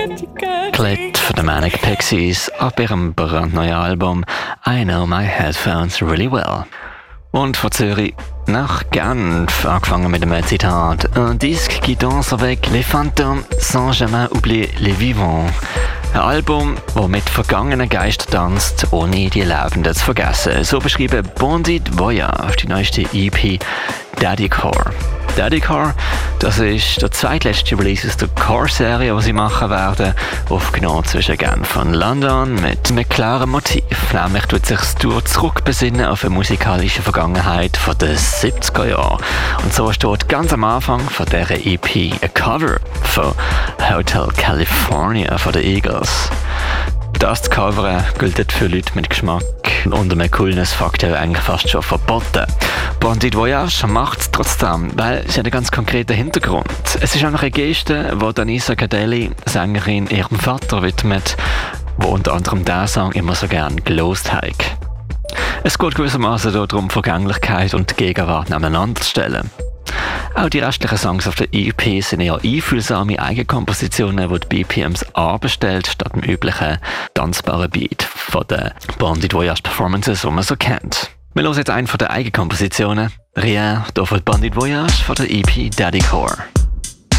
Klit von den Manic Pixies ab ihrem brandneuen Album I Know My Headphones Really Well. Und von Zürich nach Genf, angefangen mit einem Zitat: Un disque qui danse avec les fantômes sans jamais oublier les vivants. Ein Album, das mit vergangenen Geistern tanzt, ohne die Lebenden zu vergessen. So beschrieben Bandit Voyage, die neueste EP Daddy Core. Daddy Core, das ist der zweitletzte Release aus der Core-Serie, die sie machen werden, aufgenommen zwischen Genf und London mit einem klaren Motiv. Nämlich tut sich durch zurückbesinnen auf eine musikalische Vergangenheit von den 70er Jahren. Und so steht ganz am Anfang von dieser EP ein Cover von Hotel California von den Eagles. Das zu covern gilt für Leute mit Geschmack und einem Coolness-Faktor eigentlich fast schon verboten. Bandit Voyage macht es trotzdem, weil sie hat einen ganz konkreten Hintergrund. Es ist auch noch eine Geste, die Danisa Cadelli, Sängerin, ihrem Vater widmet, wo unter anderem diesen Song immer so gern gelost hat. Es geht gewissermaßen darum, Vergänglichkeit und Gegenwart nebeneinander zu stellen. Auch die restlichen Songs auf der EP sind eher einfühlsame Eigenkompositionen, die die BPMs anbestellt, statt dem üblichen tanzbaren Beat von den Bandit Voyage Performances, die man so kennt. Wir hören jetzt einen von den Eigenkompositionen, Rien, hier von Bandit Voyage von der EP Daddy Core.